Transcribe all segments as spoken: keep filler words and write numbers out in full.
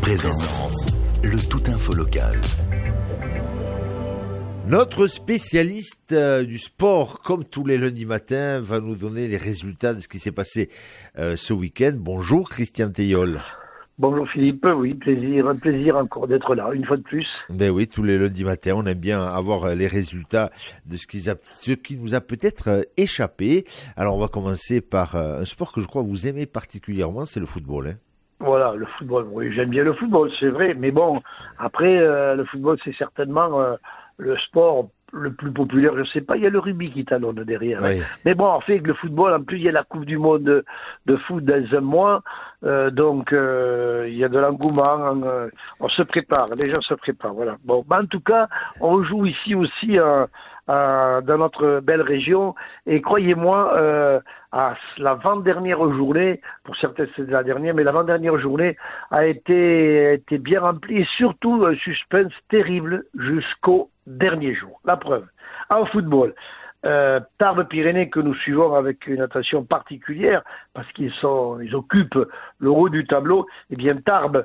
Présence, le tout info local. Notre spécialiste euh, du sport, comme tous les lundis matins, va nous donner les résultats de ce qui s'est passé euh, ce week-end. Bonjour Christian Theil. Bonjour Philippe, oui, plaisir, un plaisir encore d'être là, une fois de plus. Ben oui, tous les lundis matins, on aime bien avoir les résultats de ce qui, a, ce qui nous a peut-être échappé. Alors on va commencer par un sport que je crois vous aimez particulièrement, c'est le football. Hein. Voilà, le football, oui, j'aime bien le football, c'est vrai, mais bon, après, euh, le football, c'est certainement euh, le sport le plus populaire, je sais pas, il y a le rugby qui talonne derrière. Oui. Hein. Mais bon, en fait, le football, en plus, il y a la Coupe du Monde de, de foot dans un mois, euh, donc euh, il y a de l'engouement, euh, on se prépare, les gens se préparent, voilà. Bon, bah, en tout cas, on joue ici aussi euh, euh, dans notre belle région, et croyez-moi, euh, à l'avant-dernière journée, pour certains c'est la dernière, mais l'avant-dernière journée a été, a été bien remplie, et surtout un suspense terrible jusqu'au dernier jour. La preuve, en football, euh, Tarbes-Pyrénées que nous suivons avec une attention particulière parce qu'ils sont, ils occupent le haut du tableau. Eh bien, Tarbes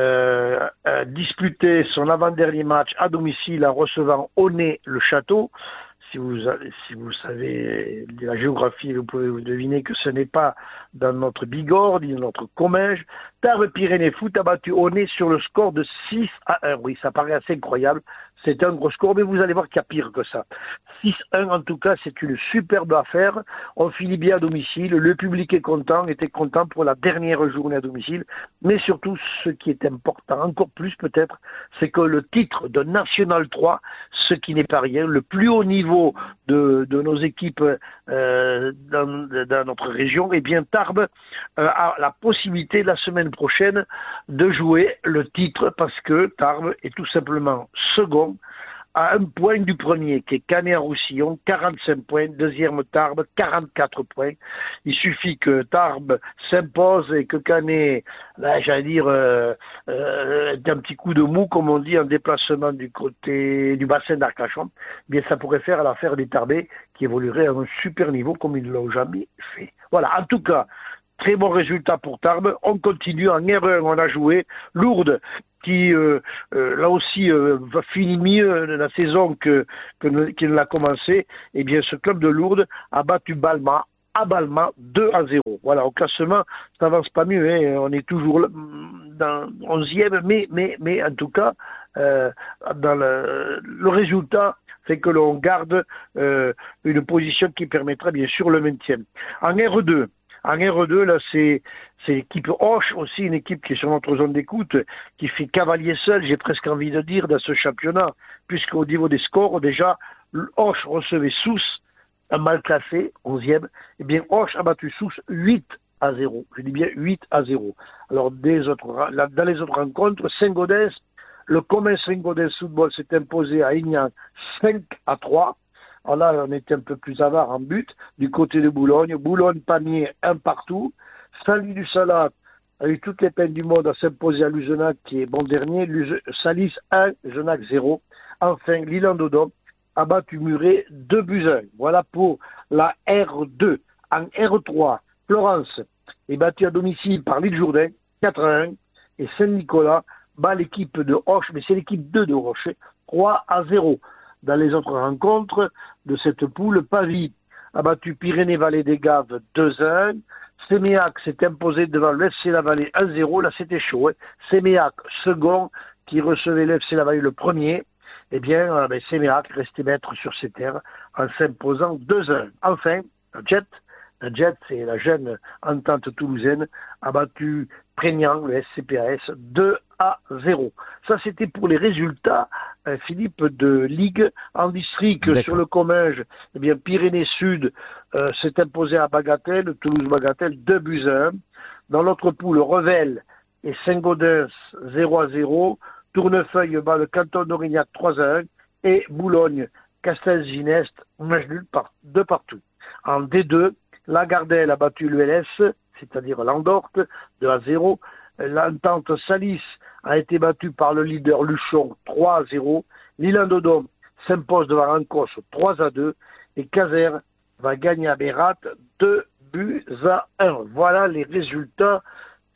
euh, a disputé son avant-dernier match à domicile en recevant Aunay-le-Château. Si vous, si vous savez la géographie, vous pouvez vous deviner que ce n'est pas dans notre Bigorre, ni dans notre Comminges. Tarbes-Pyrénées Foot a battu Aunay sur le score de six à un. Oui, ça paraît assez incroyable. C'est un gros score, mais vous allez voir qu'il y a pire que ça. six à un, en tout cas, c'est une superbe affaire. On finit bien à domicile. Le public est content, était content pour la dernière journée à domicile. Mais surtout, ce qui est important, encore plus peut-être, c'est que le titre de National trois, ce qui n'est pas rien, le plus haut niveau de, de nos équipes euh, dans, dans notre région, eh bien, Tarbes euh, a la possibilité la semaine prochaine de jouer le titre parce que Tarbes est tout simplement second à un point du premier, qui est Canet-en-Roussillon, quarante-cinq points, deuxième Tarbes, quarante-quatre points. Il suffit que Tarbes s'impose et que Canet, là, j'allais dire, euh, euh, d'un petit coup de mou, comme on dit, en déplacement du côté du bassin d'Arcachon, eh bien, ça pourrait faire l'affaire des Tarbais qui évoluerait à un super niveau comme ils ne l'ont jamais fait. Voilà, en tout cas, très bon résultat pour Tarbes. On continue en R un, on a joué. Lourdes, qui euh, euh, là aussi euh, va finir mieux la saison que, que qu'il l'a commencé. Eh bien, ce club de Lourdes a battu Balma à Balma deux à zéro. Voilà, au classement, ça n'avance pas mieux. Hein. On est toujours dans onzième, mais mais mais en tout cas, euh, dans le, le résultat fait que l'on garde euh, une position qui permettra bien sûr le maintien. En R deux. En R deux, là, c'est, c'est l'équipe Auch, aussi une équipe qui est sur notre zone d'écoute, qui fait cavalier seul, j'ai presque envie de dire, dans ce championnat, puisqu'au niveau des scores, déjà, Auch recevait Sousse, un mal classé, onzième, eh bien, Auch a battu Sousse huit à zéro. Je dis bien huit à zéro. Alors, des autres, dans les autres rencontres, Saint-Gaudens, le commun Saint-Gaudens Football s'est imposé à Aignan cinq à trois. Alors là, on était un peu plus avare en but, du côté de Boulogne. Boulogne-Pamiers, un partout. Salis du Salat a eu toutes les peines du monde à s'imposer à Luzenac, qui est bon dernier. Luz- Salis un, Genac zéro. Enfin, L'Île-en-Dodon a battu Muret deux buts à un. Voilà pour la R deux. En R trois, Florence est battue à domicile par l'Île-Jourdain, quatre à un. Et Saint-Nicolas bat l'équipe de Auch, mais c'est l'équipe deux de Rocher, trois à zéro. Dans les autres rencontres de cette poule, Pavie a battu Pyrénées-Vallée des Gaves deux à un. Séméac s'est imposé devant l'F C Lavalais un à zéro. Là, c'était chaud. Hein. Séméac, second, qui recevait l'F C Lavalais le premier. Eh bien, euh, ben, Séméac restait maître sur ses terres en s'imposant deux à un. Enfin, la Jet, la Jet, c'est la jeune entente toulousaine, a battu Prégnant, le S C P A S, deux à zéro. Ça, c'était pour les résultats, euh, Philippe, de Ligue en district. D'accord. Sur le Comminges, eh bien, Pyrénées-Sud euh, s'est imposé à Bagatelle, Toulouse-Bagatelle, deux buts à un. Dans l'autre poule, Revel et Saint-Gaudens, zéro à zéro. Tournefeuille bat le canton d'Aurignac, trois à un. Et Boulogne, Castelginest, match nul par deux partout. En D deux, Lagardère a battu l'U L S, c'est-à-dire l'Andorte, deux à zéro. L'entente Salis a été battue par le leader Luchon, trois à zéro. L'Île-en-Dodon s'impose devant Ancos, trois à deux. Et Caser va gagner à Bérat, deux buts à un. Voilà les résultats,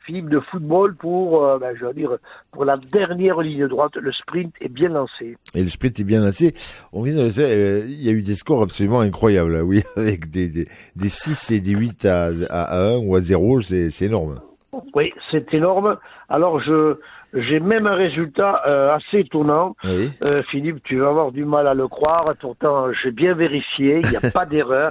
Philippe, de football pour, euh, ben, je veux dire, pour la dernière ligne droite. Le sprint est bien lancé. Et le sprint est bien lancé. On vient de le dire, euh, il y a eu des scores absolument incroyables, oui, avec des, des, des six et des huit à, à un ou à zéro, c'est, c'est énorme. Oui, c'est énorme. Alors, je, j'ai même un résultat euh, assez étonnant. Oui. Euh, Philippe, tu vas avoir du mal à le croire. Pourtant, j'ai bien vérifié. Il n'y a pas d'erreur.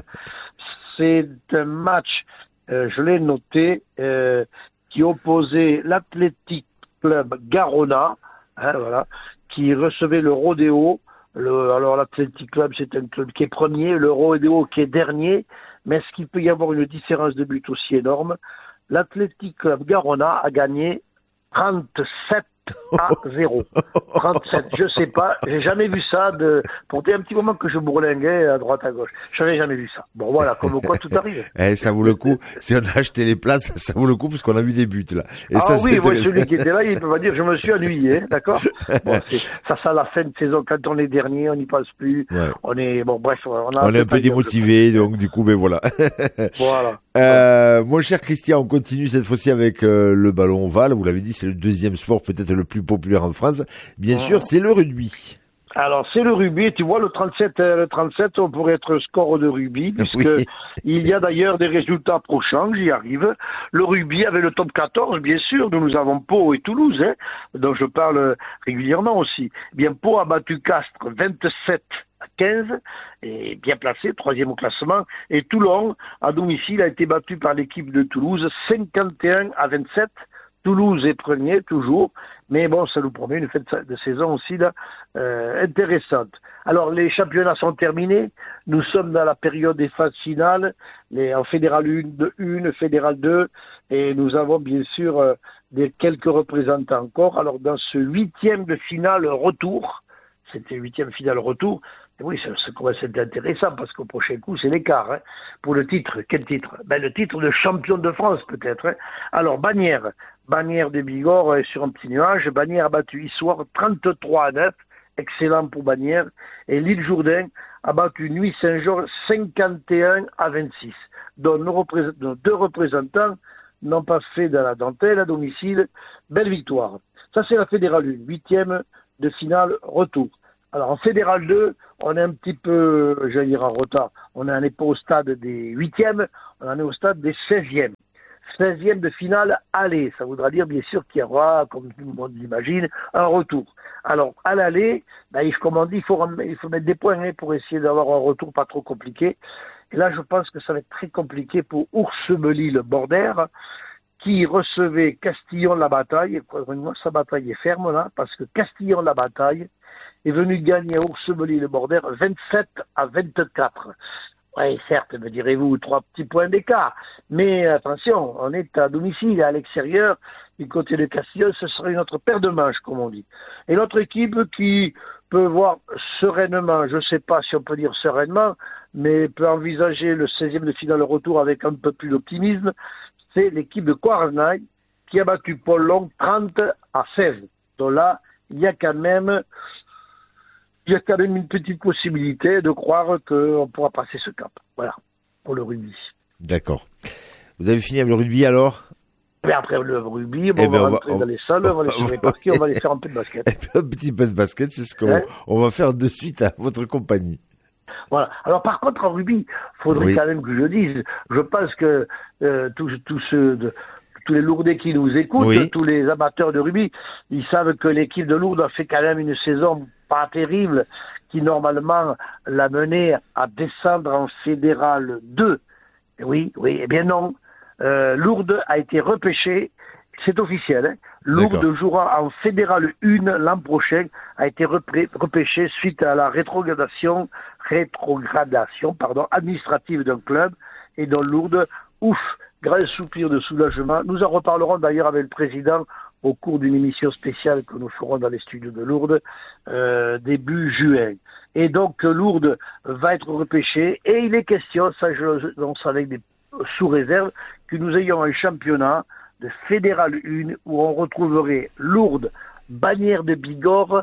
C'est un match, euh, je l'ai noté, euh, qui opposait l'Athletic Club Garona, hein, voilà, qui recevait le Rodéo. Le, alors l'Athletic Club, c'est un club qui est premier, le Rodéo qui est dernier. Mais est-ce qu'il peut y avoir une différence de but aussi énorme? L'Athletic Club Garona a gagné trente-sept à zéro. trente-sept, je sais pas, j'ai jamais vu ça de, pour un petit moment que je bourlinguais à droite à gauche. J'avais jamais vu ça. Bon voilà, comme quoi tout arrive. Eh, ça vaut le coup. Si on a acheté les places, ça vaut le coup parce qu'on a vu des buts, là. Et ah ça, oui, moi, intéressant. celui qui était là, il peut pas dire je me suis ennuyé, d'accord? Bon, c'est, ça, ça, la fin de saison, quand on est dernier, on n'y pense plus. Ouais. On est, bon, bref, on a On est un peu démotivé, donc, du coup, ben voilà. Voilà. Euh, mon cher Christian, on continue cette fois-ci avec euh, le ballon ovale. Vous l'avez dit, c'est le deuxième sport peut-être le plus populaire en France. Bien sûr, c'est le rugby. Alors, c'est le rugby. Tu vois, le trente-sept, euh, le trente-sept, on pourrait être score de rugby, puisque Oui. il y a d'ailleurs des résultats approchants, j'y arrive. Le rugby avait le top quatorze, bien sûr. Nous, nous avons Pau et Toulouse, hein, dont je parle régulièrement aussi. Eh bien, Pau a battu Castres vingt-sept à quinze, et bien placé, troisième au classement. Et Toulon, à domicile, a été battu par l'équipe de Toulouse, cinquante et un à vingt-sept. Toulouse est premier, toujours, mais bon, ça nous promet une fin de saison aussi là euh, intéressante. Alors, les championnats sont terminés, nous sommes dans la période des phases finales, les, en Fédéral un, Fédéral deux, et nous avons bien sûr euh, des, quelques représentants encore. Alors, dans ce huitième de finale retour, c'était huitième finale retour, et oui, ça, ça commence à être intéressant, parce qu'au prochain coup, c'est l'écart. Hein. Pour le titre, quel titre? Ben, le titre de champion de France, peut-être. Hein. Alors, Bagnères, Bagnères de Bigorre est sur un petit nuage. Bagnères a battu Issoire trente-trois à neuf. Excellent pour Bagnères. Et l'île Jourdain a battu Nuit Saint-Georges cinquante et un à vingt-six. Donc, nos, représent- nos deux représentants n'ont pas fait de la dentelle à domicile. Belle victoire. Ça, c'est la Fédérale un. Huitième de finale retour. Alors, en Fédéral deux, on est un petit peu, j'allais dire, en retard. On n'est pas au stade des huitièmes, on en est au stade des seizièmes. seizième de finale aller. Ça voudra dire, bien sûr, qu'il y aura, comme tout le monde l'imagine, un retour. Alors, à l'aller, ben, comme on dit, il faut, il faut mettre des points hein, pour essayer d'avoir un retour pas trop compliqué. Et là, je pense que ça va être très compliqué pour Ours-Melille-Bordère, qui recevait Castillon-la-Bataille. Croyez-moi, sa bataille est ferme, là, parce que Castillon-la-Bataille est venu gagner à Ours-Melille-Bordère vingt-sept à vingt-quatre. Oui, certes, me direz-vous, trois petits points d'écart. Mais attention, on est à domicile, à l'extérieur. Du côté de Castillon, ce serait notre paire de manches, comme on dit. Et l'autre équipe qui peut voir sereinement, je ne sais pas si on peut dire sereinement, mais peut envisager le seizième de finale retour avec un peu plus d'optimisme, c'est l'équipe de Quarenay qui a battu Paul Long trente à seize. Donc là, il y a quand même... il y a quand même une petite possibilité de croire qu'on pourra passer ce cap. Voilà, pour le rugby. D'accord. Vous avez fini avec le rugby alors? Mais après le rugby, bon, Eh on ben, va on va- rentrer on- dans les salles, on va les suivre par qui, on va aller faire un peu de basket. Un petit peu de basket, c'est ce qu'on Hein on va faire de suite à votre compagnie. Voilà. Alors par contre, en rugby, faudrait Oui. quand même que je dise, je pense que euh, tous, tous ceux de, tous les Lourdais qui nous écoutent, Oui. tous les amateurs de rugby, ils savent que l'équipe de Lourdes a fait quand même une saison pas terrible, qui normalement l'a menée à descendre en Fédéral deux. Et oui, oui, eh bien non. Euh, Lourdes a été repêché, c'est officiel. Hein. Lourdes D'accord. jouera en Fédéral un l'an prochain, a été repré- repêché suite à la rétrogradation, rétrogradation pardon, administrative d'un club, et dans Lourdes, ouf, grand soupir de soulagement. Nous en reparlerons d'ailleurs avec le président au cours d'une émission spéciale que nous ferons dans les studios de Lourdes, euh, début juin. Et donc Lourdes va être repêché, et il est question, ça je lance avec des sous réserve, que nous ayons un championnat de Fédéral un où on retrouverait Lourdes, Bagnères de Bigorre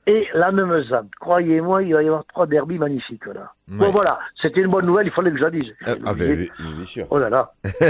et la Memeusane. Croyez-moi, il va y avoir trois derbies magnifiques là. Ouais. Bon voilà, c'était une bonne nouvelle, il fallait que je la dise. Ah, ah ben oui, bien sûr. Oh là là.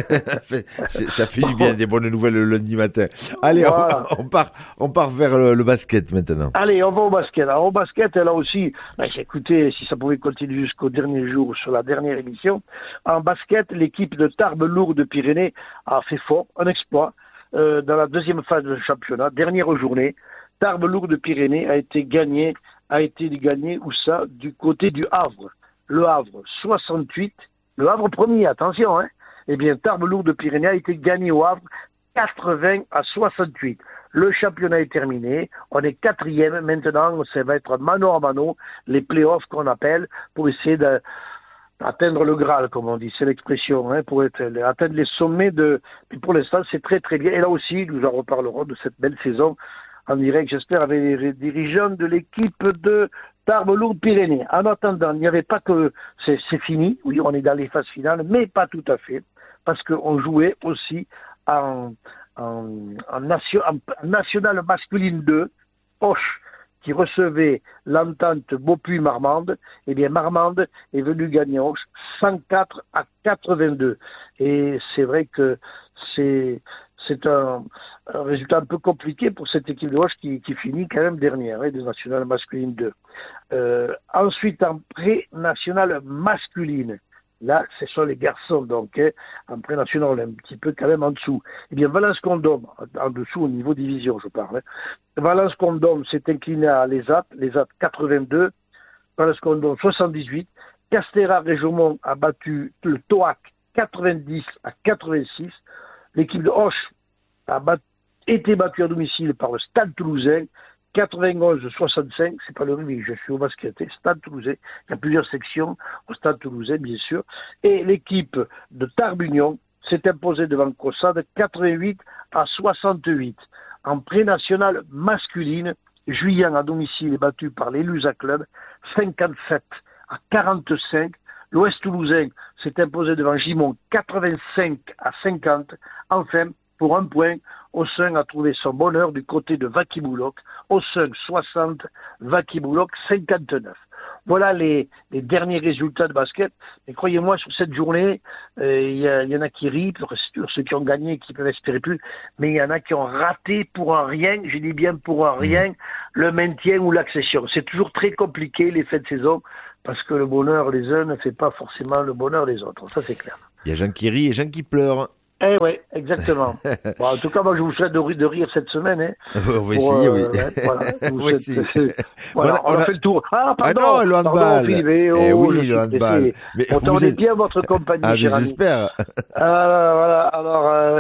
Ça fait du bien, des bonnes nouvelles le lundi matin. Allez, voilà. on, on part on part vers le, le basket maintenant. Allez, on va au basket. Alors au basket, là aussi, ben, écoutez, si ça pouvait continuer jusqu'au dernier jour, sur la dernière émission, en basket, l'équipe de Tarbes-Lourdes-Pyrénées a fait fort, un exploit, euh, dans la deuxième phase du championnat, dernière journée. Tarbes-Lourdes-Pyrénées a été gagné, a été gagné, où ça? Du côté du Havre. Le Havre, soixante-huit. Le Havre premier, attention, hein. Eh bien, Tarbes-Lourdes-Pyrénées a été gagné au Havre, quatre-vingts à soixante-huit. Le championnat est terminé. On est quatrième. Maintenant, ça va être mano à mano, les playoffs qu'on appelle, pour essayer de, d'atteindre le Graal, comme on dit. C'est l'expression, hein, pour être, atteindre les sommets de, puis pour l'instant, c'est très très bien. Et là aussi, nous en reparlerons de cette belle saison en direct, j'espère, avec les dirigeants de l'équipe de Tarbes-Lourdes-Pyrénées. En attendant, il n'y avait pas que c'est, c'est fini, oui, on est dans les phases finales, mais pas tout à fait, parce qu'on jouait aussi en, en, en, nation, en national masculine deux, Auch, qui recevait l'entente Beaupuy-Marmande. Eh bien, Marmande est venu gagner Auch cent quatre à quatre-vingt-deux. Et c'est vrai que c'est c'est un, un résultat un peu compliqué pour cette équipe de Auch qui, qui finit quand même dernière, hein, des nationales masculines deux. Euh, ensuite, en pré-nationale masculine, là, ce sont les garçons, donc, hein, en pré-national, on est un petit peu quand même en dessous. Eh bien, Valence-Condom, en dessous au niveau division, je parle. Hein. Valence-Condom s'est incliné à l'ESAT, l'ESAT quatre-vingt-deux, Valence-Condom soixante-dix-huit, Castéra-Réjaumont a battu le Toac quatre-vingt-dix à quatre-vingt-six, l'équipe de Auch a bat- été battue à domicile par le Stade Toulousain, quatre-vingt-onze à soixante-cinq, c'est pas le rugby, je suis au basket, Stade Toulousain, il y a plusieurs sections au Stade Toulousain, bien sûr, et l'équipe de Tarbes-Union s'est imposée devant Caussade quatre-vingt-huit à soixante-huit. En pré-nationale masculine, Juillan à domicile est battu par l'Elusa Club, cinquante-sept à quarante-cinq. L'Ouest Toulousain s'est imposé devant Gimont quatre-vingt-cinq à cinquante. Enfin, pour un point, Ossun a trouvé son bonheur du côté de Vaki-Bouloc. Ossun soixante, Vaki-Bouloc cinquante-neuf. Voilà les, les derniers résultats de basket. Mais croyez-moi, sur cette journée, il euh, y, y en a qui rient, pour ceux qui ont gagné, qui peuvent espérer plus, mais il y en a qui ont raté pour un rien, je dis bien pour un rien, le maintien ou l'accession. C'est toujours très compliqué, les fins de saison, parce que le bonheur des uns ne fait pas forcément le bonheur des autres. Ça, c'est clair. Il y a gens qui rient et gens qui pleurent. Eh oui, exactement. Bon, en tout cas, moi, je vous souhaite de rire, de rire cette semaine. Hein, on va essayer, euh, oui. Ouais, voilà, on va essayer. Voilà, on, on a, a fait le tour. Ah, pardon, ah non, le handball. Eh, oh, eh oui, le handball. Mais on est êtes... bien votre compagnie, ah, cher ami. J'espère. Ah, voilà, alors... Euh...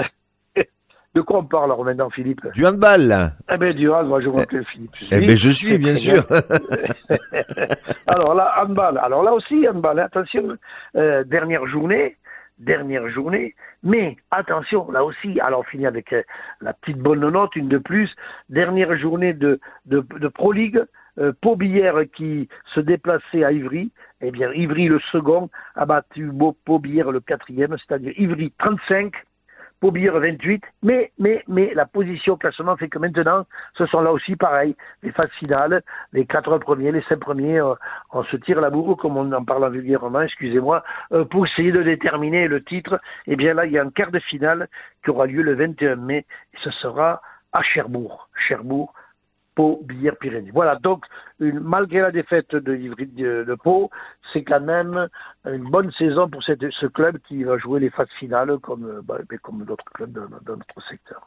De quoi on parle alors maintenant, Philippe? Du handball. Eh bien, du handball, moi je m'appelle Philippe. Je eh bien, je suis, bien sûr. Alors là, handball. Alors là aussi, handball, attention. Euh, dernière journée, dernière journée. Mais attention, là aussi, alors on finit avec euh, la petite bonne note, une de plus. Dernière journée de, de, de Pro League. Euh, Pau-Billère qui se déplaçait à Ivry. Eh bien, Ivry, le second, a battu Pau-Billère, le quatrième, c'est-à-dire Ivry trente-cinq. Pau-Billère vingt-huit, mais, mais, mais la position classement fait que maintenant, ce sont là aussi pareil, les phases finales, les quatre premiers, les cinq premiers, euh, on se tire la bourre, comme on en parle vulgairement, excusez-moi, euh, pour essayer de déterminer le titre. Eh bien là, il y a un quart de finale qui aura lieu le vingt et un mai, et ce sera à Cherbourg, Cherbourg, Pau-Billère-Pyrénées. Voilà, donc, une, malgré la défaite de, de, de Pau, c'est quand même une bonne saison pour cette, ce club qui va jouer les phases finales comme, bah, comme d'autres clubs de, de notre secteur.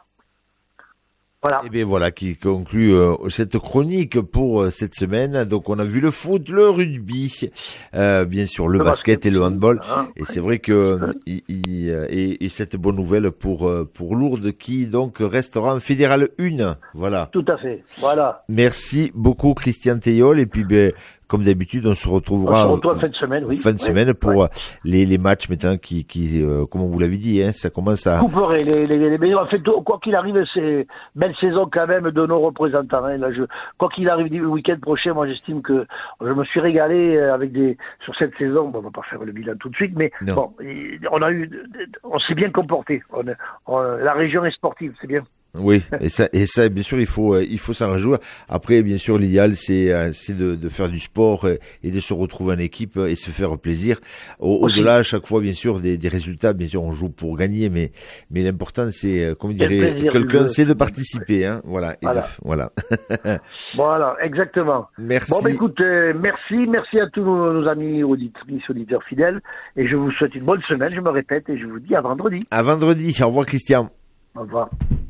Voilà. Et bien voilà qui conclut euh, cette chronique pour euh, cette semaine. Donc on a vu le foot, le rugby, euh, bien sûr le, le basket, basket et le handball. Hein, et ouais. C'est vrai que euh, il, il, et, et cette bonne nouvelle pour euh, pour Lourdes qui donc restera en fédéral un. Voilà. Tout à fait. Voilà. Merci beaucoup Christian Théiol et puis ben comme d'habitude, on se retrouvera on se retrouve fin de semaine, oui. fin de oui, semaine pour oui. les, les matchs maintenant qui, qui euh, comme vous l'avez dit, hein, ça commence à... Couperait les, les, les meilleurs. En fait, quoi qu'il arrive, c'est belle saison quand même de nos représentants. Hein. Là, je, quoi qu'il arrive le week-end prochain, moi j'estime que je me suis régalé avec des sur cette saison. Bon, on va pas faire le bilan tout de suite, mais non. Bon, on a eu, on s'est bien comporté. On, on, la région est sportive, c'est bien. Oui, et ça, et ça, bien sûr, il faut, euh, il faut s'en réjouir. Après, bien sûr, l'idéal, c'est, euh, c'est de, de faire du sport euh, et de se retrouver en équipe et se faire plaisir. Au, au-delà, à chaque fois, bien sûr, des, des résultats, bien sûr, on joue pour gagner, mais, mais l'important, c'est, euh, comme dirait quelqu'un, c'est de participer, hein. Voilà. Et voilà. de, voilà. Voilà, exactement. Merci. Bon, ben, écoute, euh, merci, merci à tous nos, nos amis auditrices, auditeurs fidèles, et je vous souhaite une bonne semaine, je me répète, et je vous dis à vendredi. À vendredi. Au revoir, Christian. Au revoir.